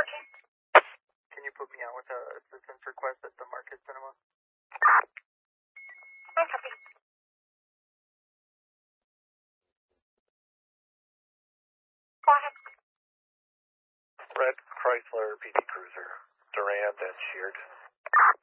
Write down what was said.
Can you put me on with a assistance request at the Market Cinema? Red Chrysler PT Cruiser, Durand and Sheard.